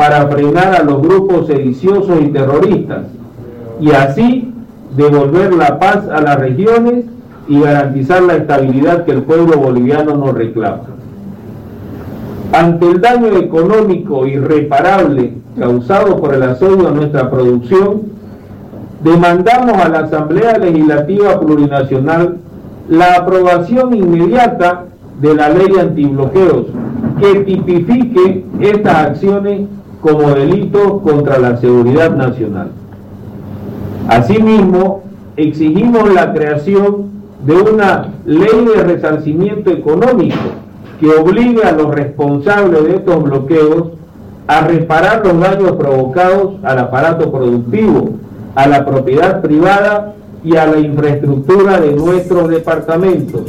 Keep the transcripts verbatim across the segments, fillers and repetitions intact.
para frenar a los grupos sediciosos y terroristas y así devolver la paz a las regiones y garantizar la estabilidad que el pueblo boliviano nos reclama. Ante el daño económico irreparable causado por el asedio a nuestra producción, demandamos a la Asamblea Legislativa Plurinacional la aprobación inmediata de la ley antibloqueos que tipifique estas acciones como delitos contra la seguridad nacional. Asimismo, exigimos la creación de una ley de resarcimiento económico que obligue a los responsables de estos bloqueos a reparar los daños provocados al aparato productivo, a la propiedad privada y a la infraestructura de nuestros departamentos.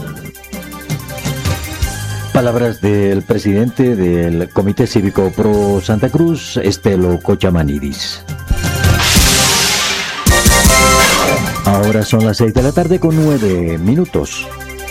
Palabras del presidente del Comité Cívico Pro Santa Cruz, Estelo Cochamanidis. Ahora son las seis de la tarde con nueve minutos.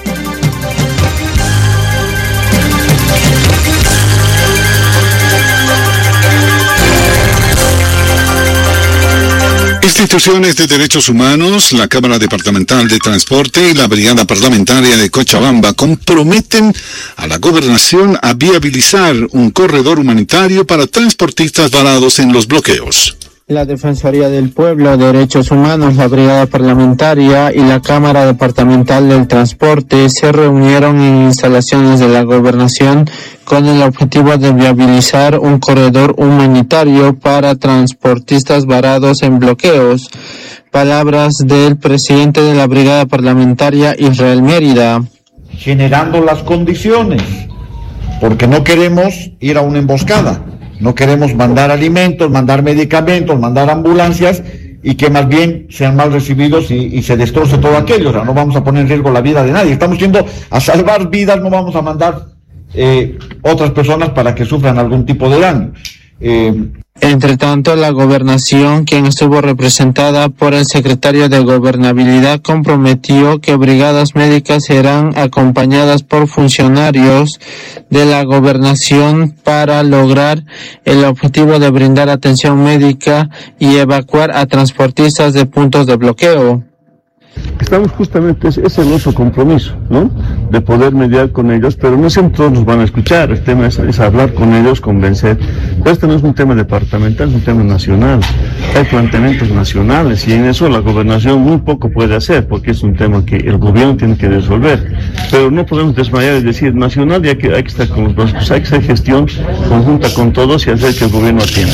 Instituciones de Derechos Humanos, la Cámara Departamental de Transporte y la Brigada Parlamentaria de Cochabamba comprometen a la gobernación a viabilizar un corredor humanitario para transportistas varados en los bloqueos. La Defensoría del Pueblo, Derechos Humanos, la Brigada Parlamentaria y la Cámara Departamental del Transporte se reunieron en instalaciones de la Gobernación con el objetivo de viabilizar un corredor humanitario para transportistas varados en bloqueos. Palabras del presidente de la Brigada Parlamentaria, Israel Mérida. Generando las condiciones, porque no queremos ir a una emboscada. No queremos mandar alimentos, mandar medicamentos, mandar ambulancias y que más bien sean mal recibidos y, y se destroce todo aquello. O sea, no vamos a poner en riesgo la vida de nadie. Estamos yendo a salvar vidas, no vamos a mandar eh, otras personas para que sufran algún tipo de daño. Eh, Entre tanto, la gobernación, quien estuvo representada por el secretario de Gobernabilidad, comprometió que brigadas médicas serán acompañadas por funcionarios de la gobernación para lograr el objetivo de brindar atención médica y evacuar a transportistas de puntos de bloqueo. Estamos justamente, ese es nuestro compromiso, ¿no? De poder mediar con ellos, pero no siempre todos nos van a escuchar. El tema es, es hablar con ellos, convencer. Pero este no es un tema departamental, es un tema nacional. Hay planteamientos nacionales y en eso la gobernación muy poco puede hacer, porque es un tema que el gobierno tiene que resolver. Pero no podemos desmayar y decir nacional, ya que hay que estar con los dos, pues hay que hacer gestión conjunta con todos y hacer que el gobierno atienda.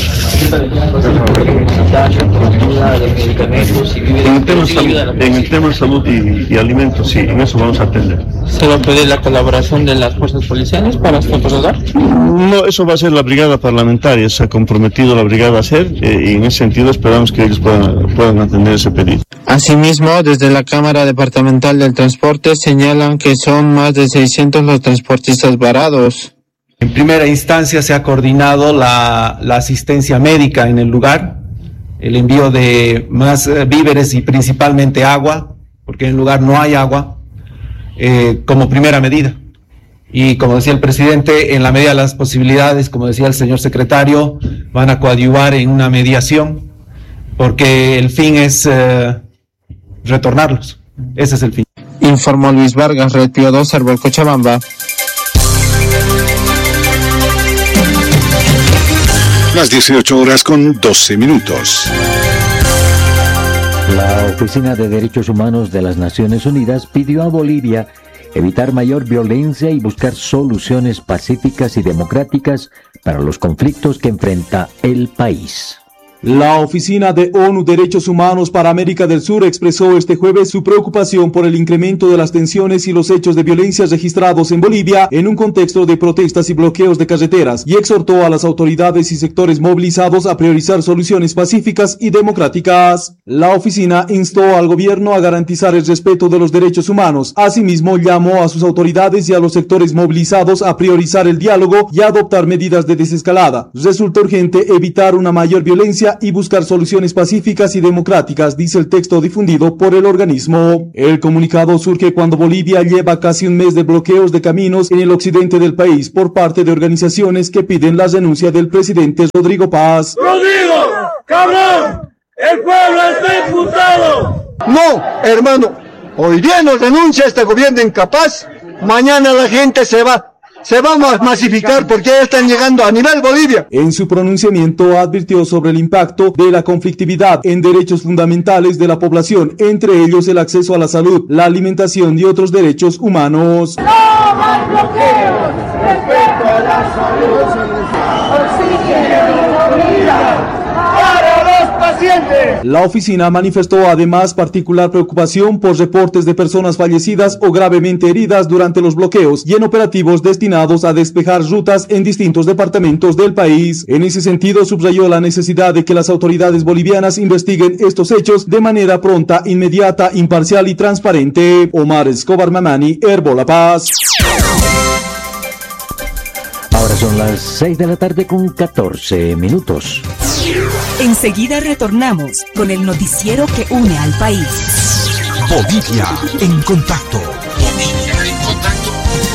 En el tema salud, en el tema salud y, y alimentos, sí, en eso vamos a atender. ¿Se va a pedir la colaboración de las fuerzas policiales para este corredor? No, eso va a ser la brigada parlamentaria, se ha comprometido la brigada a hacer, eh, y en ese sentido esperamos que ellos puedan, puedan atender ese pedido. Asimismo, desde la Cámara Departamental del Transporte señalan que son más de seiscientos los transportistas varados. En primera instancia se ha coordinado la, la asistencia médica en el lugar, el envío de más eh, víveres y principalmente agua, porque en el lugar no hay agua, eh, como primera medida. Y como decía el presidente, en la medida de las posibilidades, como decía el señor secretario, van a coadyuvar en una mediación, porque el fin es eh, retornarlos. Ese es el fin. Informó Luis Vargas, Red Pío dos, Cervel, Cochabamba. Las dieciocho horas con doce minutos. La Oficina de Derechos Humanos de las Naciones Unidas pidió a Bolivia evitar mayor violencia y buscar soluciones pacíficas y democráticas para los conflictos que enfrenta el país. La Oficina de ONU Derechos Humanos para América del Sur expresó este jueves su preocupación por el incremento de las tensiones y los hechos de violencia registrados en Bolivia en un contexto de protestas y bloqueos de carreteras, y exhortó a las autoridades y sectores movilizados a priorizar soluciones pacíficas y democráticas. La oficina instó al gobierno a garantizar el respeto de los derechos humanos. Asimismo, llamó a sus autoridades y a los sectores movilizados a priorizar el diálogo y a adoptar medidas de desescalada. Resulta urgente evitar una mayor violencia Bolivia y buscar soluciones pacíficas y democráticas, dice el texto difundido por el organismo. El comunicado surge cuando Bolivia lleva casi un mes de bloqueos de caminos en el occidente del país por parte de organizaciones que piden la renuncia del presidente Rodrigo Paz. ¡Rodrigo! ¡Cabrón! ¡El pueblo está imputado! No, hermano, hoy día nos denuncia este gobierno incapaz, mañana la gente se va. Se va a masificar porque ya están llegando a nivel Bolivia. En su pronunciamiento advirtió sobre el impacto de la conflictividad en derechos fundamentales de la población, entre ellos el acceso a la salud, la alimentación y otros derechos humanos. ¡No más bloqueos! ¡Respeto a la salud! ¡Oxígeno y comida! ¡Para los pacientes! La oficina manifestó además particular preocupación por reportes de personas fallecidas o gravemente heridas durante los bloqueos y en operativos destinados a despejar rutas en distintos departamentos del país. En ese sentido, subrayó la necesidad de que las autoridades bolivianas investiguen estos hechos de manera pronta, inmediata, imparcial y transparente. Omar Escobar Mamani, Herbo La Paz. Ahora son las seis de la tarde con catorce minutos. Enseguida retornamos con el noticiero que une al país. Bolivia en contacto. Bolivia en contacto.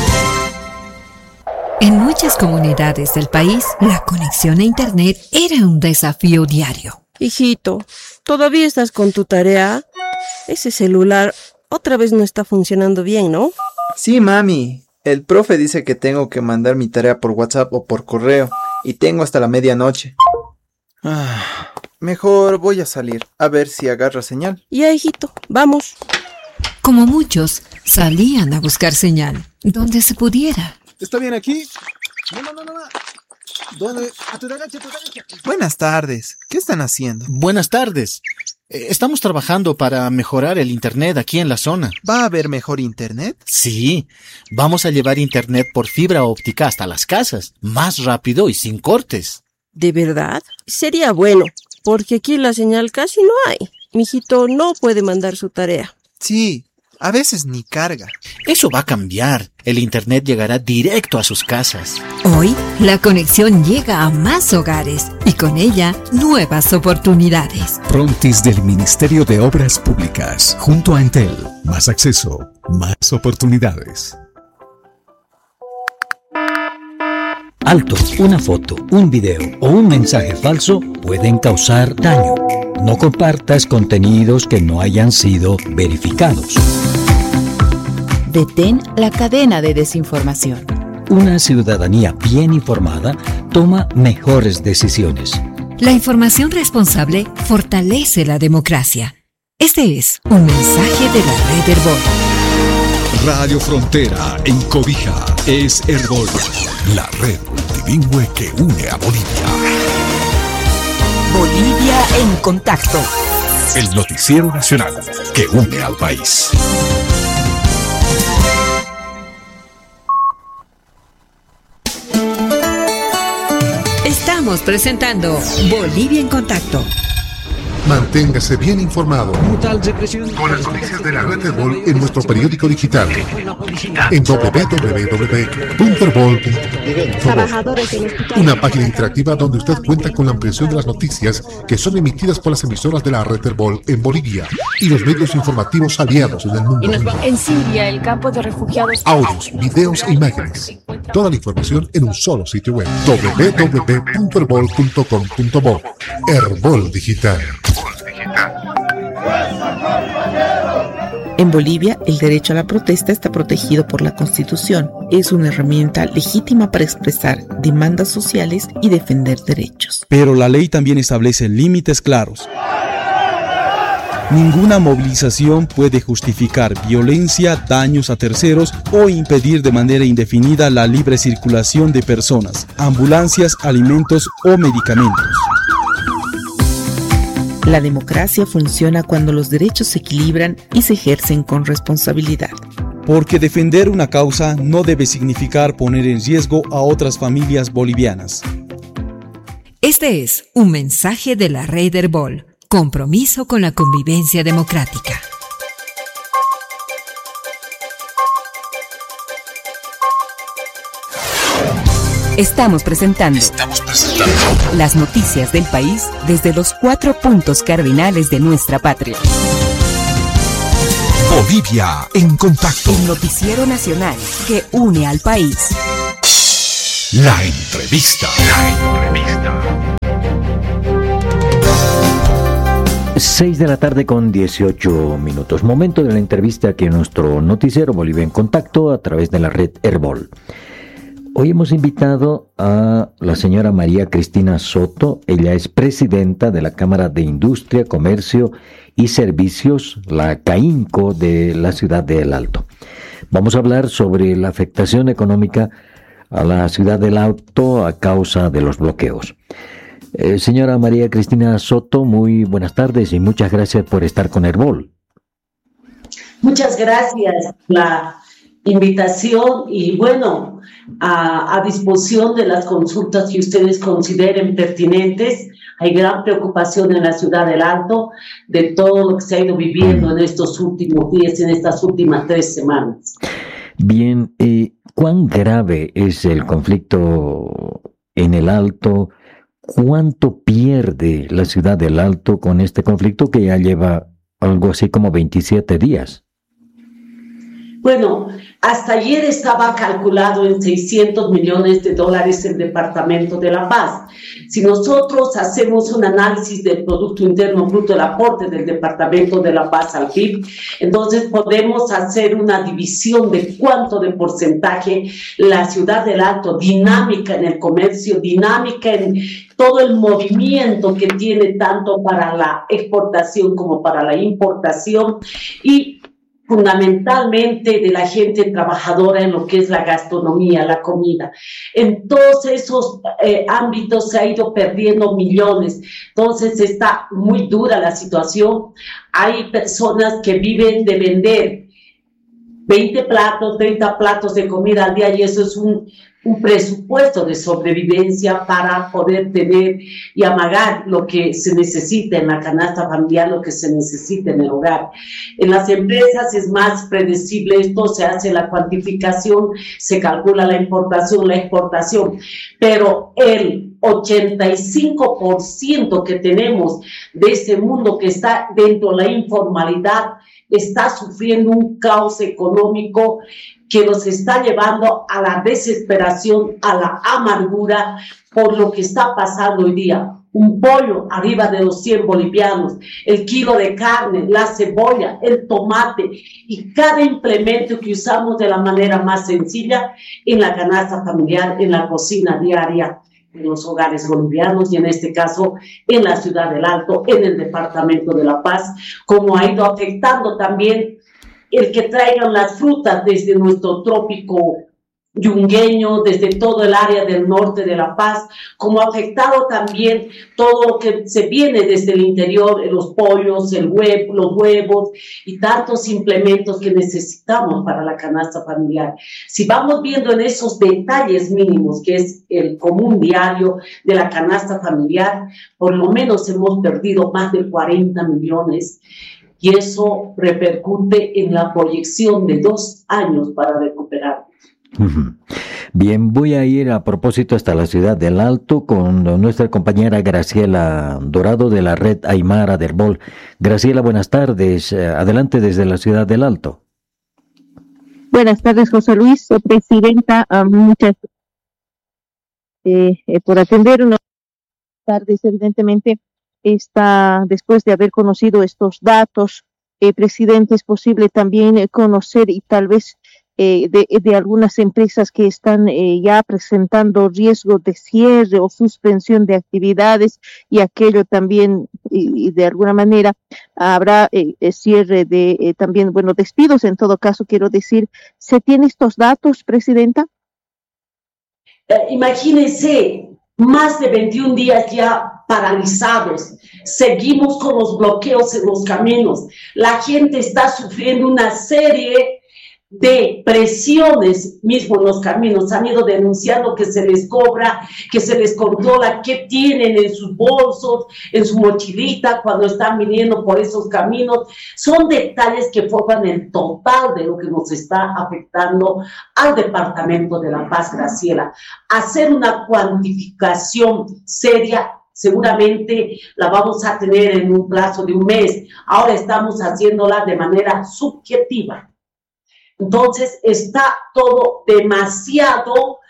En muchas comunidades del país, la conexión a Internet era un desafío diario. Hijito, ¿todavía estás con tu tarea? Ese celular otra vez no está funcionando bien, ¿no? Sí, mami. El profe dice que tengo que mandar mi tarea por WhatsApp o por correo y tengo hasta la medianoche. Ah, mejor voy a salir a ver si agarra señal. Ya, hijito, vamos. Como muchos, salían a buscar señal, donde se pudiera. ¿Está bien aquí? No, no, no, no. ¿Dónde? A tu derecha, a tu derecha. Buenas tardes. ¿Qué están haciendo? Buenas tardes. Estamos trabajando para mejorar el internet aquí en la zona. ¿Va a haber mejor internet? Sí, vamos a llevar internet por fibra óptica hasta las casas, más rápido y sin cortes. ¿De verdad? Sería bueno, porque aquí la señal casi no hay. Mijito no puede mandar su tarea. Sí, a veces ni carga. Eso va a cambiar. El internet llegará directo a sus casas. Hoy, la conexión llega a más hogares y con ella, nuevas oportunidades. Frontis del Ministerio de Obras Públicas, junto a Entel. Más acceso, más oportunidades. Alto, una foto, un video o un mensaje falso pueden causar daño. No compartas contenidos que no hayan sido verificados. Detén la cadena de desinformación. Una ciudadanía bien informada toma mejores decisiones. La información responsable fortalece la democracia. Este es un mensaje de la red Herbol. Radio Frontera en Cobija es Herbol, la red multilingüe que une a Bolivia. Bolivia en contacto. El noticiero nacional que une al país. Estamos presentando Bolivia en contacto. Manténgase bien informado con las noticias de la red Herbol en nuestro periódico digital en doble u doble u doble u punto herbol punto com. Una página interactiva donde usted cuenta con la ampliación de las noticias que son emitidas por las emisoras de la red Herbol en Bolivia y los medios informativos aliados en el mundo. En Siria, el campo de refugiados. Audios, videos e imágenes. Toda la información en un solo sitio web. doble u doble u doble u punto herbol punto com punto bo. Herbol Digital. En Bolivia, el derecho a la protesta está protegido por la Constitución. Es una herramienta legítima para expresar demandas sociales y defender derechos. Pero la ley también establece límites claros. Ninguna movilización puede justificar violencia, daños a terceros o impedir de manera indefinida la libre circulación de personas, ambulancias, alimentos o medicamentos. La democracia funciona cuando los derechos se equilibran y se ejercen con responsabilidad. Porque defender una causa no debe significar poner en riesgo a otras familias bolivianas. Este es un mensaje de la red Herbol. Compromiso con la convivencia democrática. Estamos presentando, Estamos presentando las noticias del país desde los cuatro puntos cardinales de nuestra patria. Bolivia en contacto. El noticiero nacional que une al país. La entrevista. La entrevista. seis de la tarde con dieciocho minutos. Momento de la entrevista aquí en nuestro noticiero Bolivia en Contacto a través de la red Herbol. Hoy hemos invitado a la señora María Cristina Soto. Ella es presidenta de la Cámara de Industria, Comercio y Servicios, la CAINCO de la ciudad de El Alto. Vamos a hablar sobre la afectación económica a la ciudad del Alto a causa de los bloqueos. Eh, señora María Cristina Soto, muy buenas tardes y muchas gracias por estar con Herbol. Muchas gracias por la invitación y bueno, a, a disposición de las consultas que ustedes consideren pertinentes. Hay gran preocupación en la ciudad del Alto de todo lo que se ha ido viviendo en estos últimos días, en estas últimas tres semanas. Bien, eh, ¿cuán grave es el conflicto en el Alto? ¿Cuánto pierde la ciudad del Alto con este conflicto que ya lleva algo así como veintisiete días? Bueno, hasta ayer estaba calculado en seiscientos millones de dólares el Departamento de La Paz. Si nosotros hacemos un análisis del Producto Interno Bruto, el aporte del Departamento de La Paz al P I B, entonces podemos hacer una división de cuánto de porcentaje la ciudad del Alto, dinámica en el comercio, dinámica en todo el movimiento que tiene tanto para la exportación como para la importación y fundamentalmente de la gente trabajadora en lo que es la gastronomía, la comida. En todos esos eh, ámbitos se ha ido perdiendo millones. Entonces está muy dura la situación. Hay personas que viven de vender veinte platos, treinta platos de comida al día y eso es un, un presupuesto de sobrevivencia para poder tener y amagar lo que se necesita en la canasta familiar, lo que se necesita en el hogar. En las empresas es más predecible esto, se hace la cuantificación, se calcula la importación, la exportación, pero el ochenta y cinco por ciento que tenemos de ese mundo que está dentro de la informalidad está sufriendo un caos económico que nos está llevando a la desesperación, a la amargura por lo que está pasando hoy día. Un pollo arriba de los cien bolivianos, el kilo de carne, la cebolla, el tomate y cada implemento que usamos de la manera más sencilla en la canasta familiar, en la cocina diaria en los hogares bolivianos y en este caso en la ciudad del Alto, en el departamento de La Paz, como ha ido afectando también el que traigan las frutas desde nuestro trópico yungueño, desde todo el área del norte de La Paz, como ha afectado también todo lo que se viene desde el interior, los pollos, el huevo, los huevos y tantos implementos que necesitamos para la canasta familiar. Si vamos viendo en esos detalles mínimos, que es el común diario de la canasta familiar, por lo menos hemos perdido más de cuarenta millones y eso repercute en la proyección de dos años para recuperar. Bien, voy a ir a propósito hasta la ciudad del Alto con nuestra compañera Graciela Dorado de la red Aymara de Herbol. Graciela, buenas tardes. Adelante desde la ciudad del Alto. Buenas tardes, José Luis, presidenta. Uh, muchas eh, eh, por atender. Buenas tardes, evidentemente, está después de haber conocido estos datos, eh, presidente, es posible también eh, conocer y tal vez Eh, de, de algunas empresas que están eh, ya presentando riesgo de cierre o suspensión de actividades y aquello también, y, y de alguna manera habrá eh, cierre de eh, también, bueno, despidos en todo caso, quiero decir. ¿Se tiene estos datos, presidenta? Eh, imagínense, más de veintiún días ya paralizados, seguimos con los bloqueos en los caminos, la gente está sufriendo una serie de presiones mismo en los caminos, han ido denunciando que se les cobra, que se les controla qué tienen en sus bolsos, en su mochilita cuando están viniendo por esos caminos. Son detalles que forman el total de lo que nos está afectando al Departamento de La Paz, Graciela. Hacer una cuantificación seria seguramente la vamos a tener en un plazo de un mes. Ahora estamos haciéndola de manera subjetiva. Entonces está todo demasiado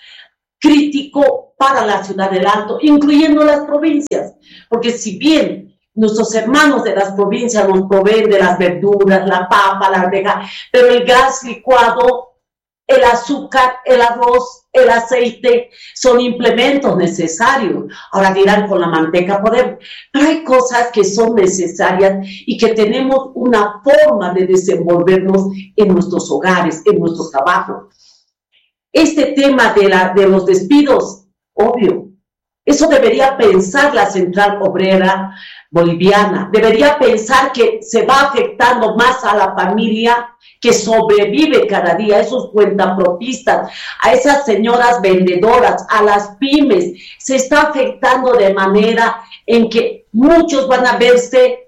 crítico para la ciudad del Alto, incluyendo las provincias, porque si bien nuestros hermanos de las provincias nos proveen de las verduras, la papa, la arveja, pero el gas licuado, el azúcar, el arroz, el aceite, son implementos necesarios. Ahora dirán, con la manteca podemos, pero hay cosas que son necesarias y que tenemos una forma de desenvolvernos en nuestros hogares, en nuestro trabajo. Este tema de, la, de los despidos, obvio, eso debería pensar la Central Obrera Boliviana, debería pensar que se va afectando más a la familia que sobrevive cada día, a esos cuentapropistas, a esas señoras vendedoras, a las pymes. Se está afectando de manera en que muchos van a verse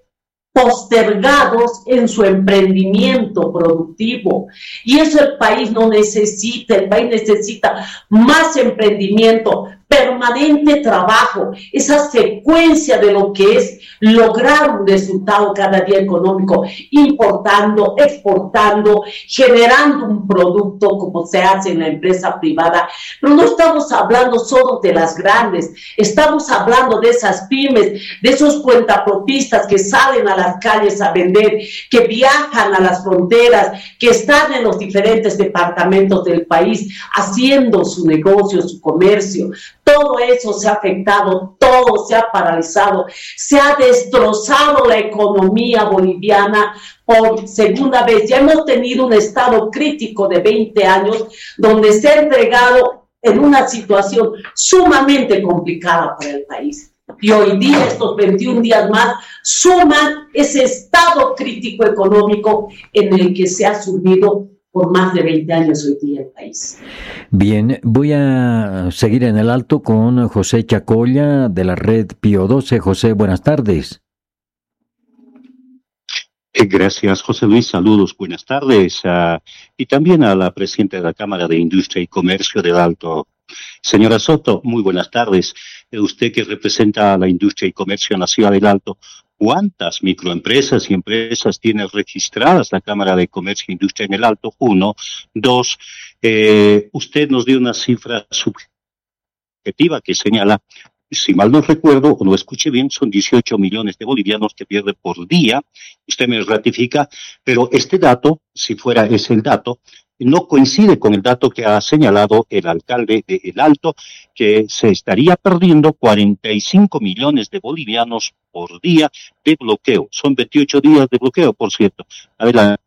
postergados en su emprendimiento productivo, y eso el país no necesita. El país necesita más emprendimiento, permanente trabajo, esa secuencia de lo que es lograr un resultado cada día económico, importando, exportando, generando un producto como se hace en la empresa privada. Pero no estamos hablando solo de las grandes, estamos hablando de esas pymes, de esos cuentapropistas que salen a las calles a vender, que viajan a las fronteras, que están en los diferentes departamentos del país haciendo su negocio, su comercio. Todo eso se ha afectado, todo se ha paralizado, se ha destrozado la economía boliviana por segunda vez. Ya hemos tenido un estado crítico de veinte años donde se ha entregado en una situación sumamente complicada para el país. Y hoy día, estos veintiún días más, suman ese estado crítico económico en el que se ha sumido por más de veinte años hoy día el país. Bien, voy a seguir en el Alto con José Chacolla de la red Pío doce. José, buenas tardes. Eh, gracias, José Luis. Saludos, buenas tardes. Uh, y también a la presidenta de la Cámara de Industria y Comercio del Alto. Señora Soto, muy buenas tardes. Eh, usted que representa a la industria y comercio en la ciudad del Alto, ¿cuántas microempresas y empresas tiene registradas la Cámara de Comercio e Industria en el Alto? Uno. Dos, eh, usted nos dio una cifra subjetiva que señala, si mal no recuerdo o no escuché bien, son dieciocho millones de bolivianos que pierde por día. Usted me ratifica, pero este dato, si fuera ese el dato, no coincide con el dato que ha señalado el alcalde de El Alto, que se estaría perdiendo cuarenta y cinco millones de bolivianos por día de bloqueo. Son veintiocho días de bloqueo, por cierto. Adelante.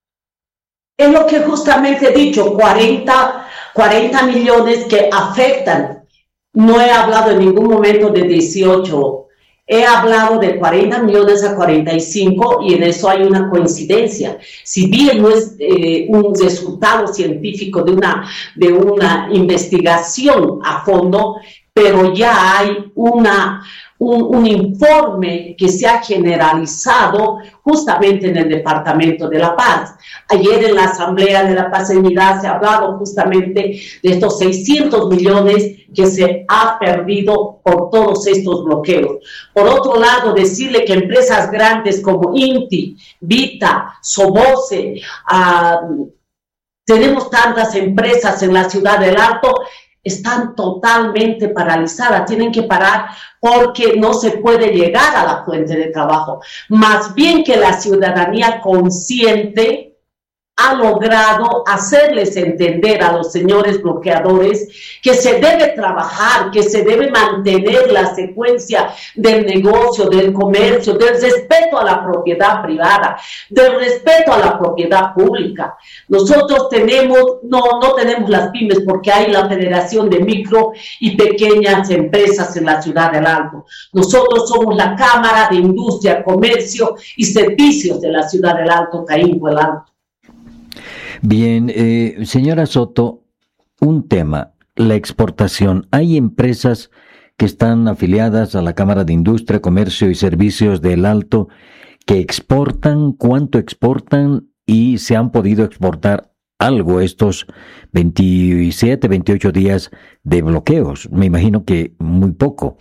Es lo que justamente he dicho, cuarenta, cuarenta millones que afectan. No he hablado en ningún momento de dieciocho. He hablado de cuarenta millones a cuarenta y cinco, y en eso hay una coincidencia. Si bien no es eh, un resultado científico de una, de una investigación a fondo, pero ya hay una, un, un informe que se ha generalizado justamente en el Departamento de La Paz. Ayer en la Asamblea de la Paz y Unidad se ha hablado justamente de estos seiscientos millones que se ha perdido por todos estos bloqueos. Por otro lado, decirle que empresas grandes como Inti, Vita, Soboce, uh, tenemos tantas empresas en la ciudad del Alto, están totalmente paralizadas, tienen que parar porque no se puede llegar a la fuente de trabajo. Más bien que la ciudadanía consciente ha logrado hacerles entender a los señores bloqueadores que se debe trabajar, que se debe mantener la secuencia del negocio, del comercio, del respeto a la propiedad privada, del respeto a la propiedad pública. Nosotros tenemos, no, no tenemos las pymes porque hay la Federación de Micro y Pequeñas Empresas en la Ciudad del Alto. Nosotros somos la Cámara de Industria, Comercio y Servicios de la Ciudad del Alto, Caimbo el Alto. Bien, eh, señora Soto, un tema, la exportación. Hay empresas que están afiliadas a la Cámara de Industria, Comercio y Servicios del Alto que exportan, cuánto exportan y se han podido exportar algo estos veintisiete, veintiocho días de bloqueos. Me imagino que muy poco.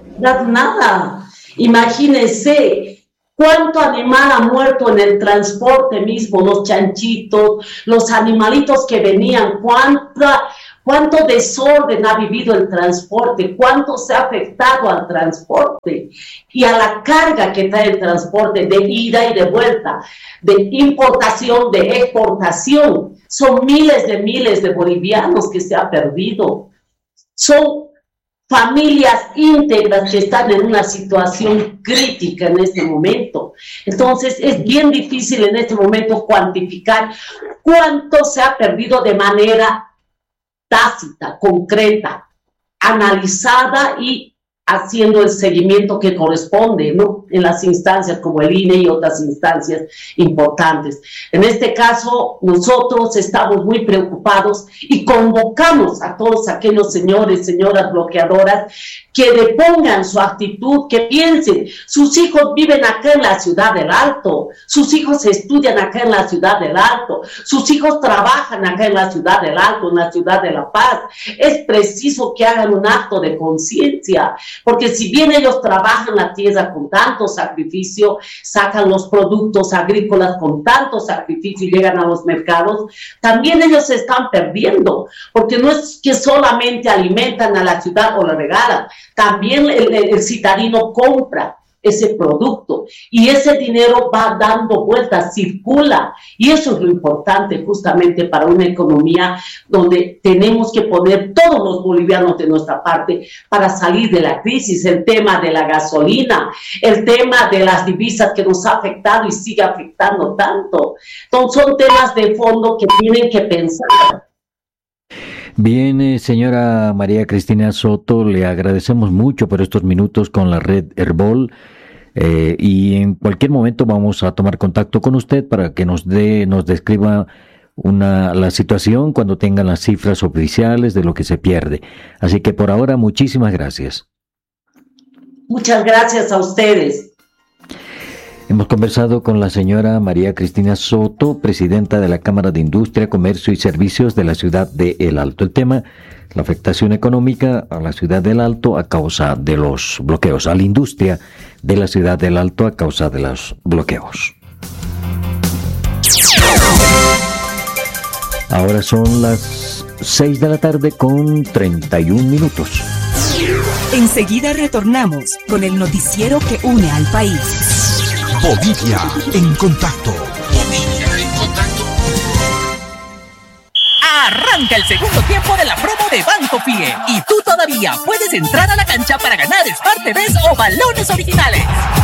Nada. Imagínense cuánto animal ha muerto en el transporte mismo, los chanchitos, los animalitos que venían, cuánta, cuánto desorden ha vivido el transporte, cuánto se ha afectado al transporte y a la carga que trae el transporte de ida y de vuelta, de importación, de exportación. Son miles de miles de bolivianos que se ha perdido. Son familias íntegras que están en una situación crítica en este momento. Entonces, es bien difícil en este momento cuantificar cuánto se ha perdido de manera tácita, concreta, analizada y haciendo el seguimiento que corresponde, ¿no? En las instancias como el I N E y otras instancias importantes. En este caso, nosotros estamos muy preocupados y convocamos a todos aquellos señores, señoras bloqueadoras que depongan su actitud, que piensen, sus hijos viven acá en la ciudad del Alto, sus hijos estudian acá en la ciudad del Alto, sus hijos trabajan acá en la ciudad del Alto, en la ciudad de La Paz. Es preciso que hagan un acto de conciencia, porque si bien ellos trabajan la tierra con tanto sacrificio, sacan los productos agrícolas con tanto sacrificio y llegan a los mercados, también ellos se están perdiendo, porque no es que solamente alimentan a la ciudad o la regalan, también el, el, el citadino compra ese producto y ese dinero va dando vueltas, circula, y eso es lo importante justamente para una economía donde tenemos que poner todos los bolivianos de nuestra parte para salir de la crisis. El tema de la gasolina, el tema de las divisas que nos ha afectado y sigue afectando tanto. Entonces son temas de fondo que tienen que pensar. Bien, eh, señora María Cristina Soto, le agradecemos mucho por estos minutos con la red Herbol eh, y en cualquier momento vamos a tomar contacto con usted para que nos dé, nos describa una, la situación cuando tengan las cifras oficiales de lo que se pierde. Así que por ahora, muchísimas gracias. Muchas gracias a ustedes. Hemos conversado con la señora María Cristina Soto, presidenta de la Cámara de Industria, Comercio y Servicios de la ciudad de El Alto. El tema, la afectación económica a la ciudad del Alto a causa de los bloqueos, a la industria de la ciudad del Alto a causa de los bloqueos. Ahora son las seis de la tarde con treinta y un minutos. Enseguida retornamos con el noticiero que une al país. Bolivia en contacto. Bolivia en contacto. Arranca el segundo tiempo de la promo de Banco Fie y tú todavía puedes entrar a la cancha para ganar Smart T Vs o balones originales.